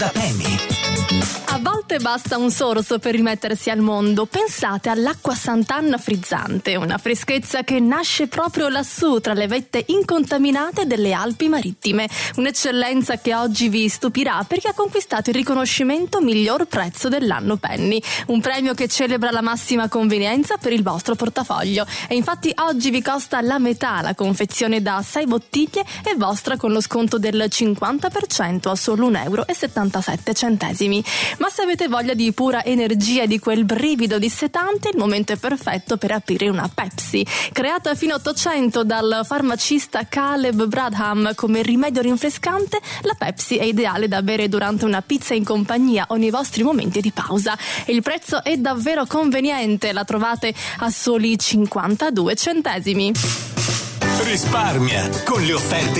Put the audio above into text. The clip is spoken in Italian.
da Penny. A volte basta un sorso per rimettersi al mondo. Pensate all'acqua Sant'Anna frizzante, una freschezza che nasce proprio lassù tra le vette incontaminate delle Alpi marittime. Un'eccellenza che oggi vi stupirà perché ha conquistato il riconoscimento miglior prezzo dell'anno Penny, un premio che celebra la massima convenienza per il vostro portafoglio. E infatti oggi vi costa la metà la confezione da 6 bottiglie e vostra con lo sconto del 50% a solo €1,77. Ma se avete voglia di pura energia e di quel brivido dissetante, il momento è perfetto per aprire una Pepsi. Creata fino a 800 dal farmacista Caleb Bradham come rimedio rinfrescante, la Pepsi è ideale da bere durante una pizza in compagnia o nei vostri momenti di pausa. E il prezzo è davvero conveniente, la trovate a soli 52 centesimi. Risparmia con le offerte